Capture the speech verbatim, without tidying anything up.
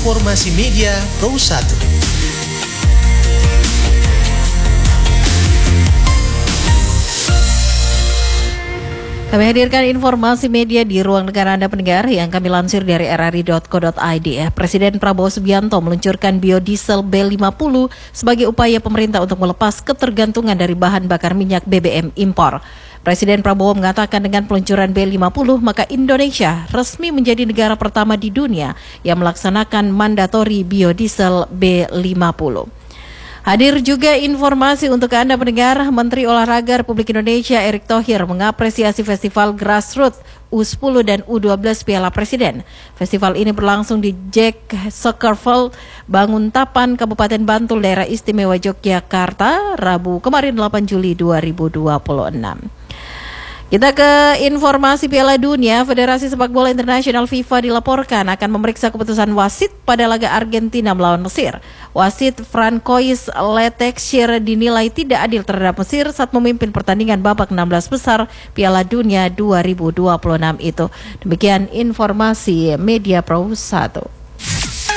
Informasi Media Pro satu. Kami hadirkan informasi media di ruang negara Anda pendengar yang kami lansir dari r r i dot co dot i d. Presiden Prabowo Subianto meluncurkan biodiesel B lima puluh sebagai upaya pemerintah untuk melepas ketergantungan dari bahan bakar minyak B B M impor. Presiden Prabowo mengatakan dengan peluncuran B lima puluh maka Indonesia resmi menjadi negara pertama di dunia yang melaksanakan mandatori biodiesel B lima puluh. Hadir juga informasi untuk Anda pendengar, Menteri Olahraga Republik Indonesia Erick Thohir mengapresiasi Festival Grassroots U sepuluh dan U dua belas Piala Presiden. Festival ini berlangsung di Jack Soccerfield, Banguntapan, Kabupaten Bantul, Daerah Istimewa Yogyakarta, Rabu kemarin delapan Juli dua ribu dua puluh enam. Kita ke informasi Piala Dunia. Federasi Sepak Bola Internasional FIFA dilaporkan akan memeriksa keputusan wasit pada laga Argentina melawan Mesir. Wasit Francois Letexir dinilai tidak adil terhadap Mesir saat memimpin pertandingan babak enam belas besar Piala Dunia dua ribu dua puluh enam itu. Demikian informasi Media Pro satu.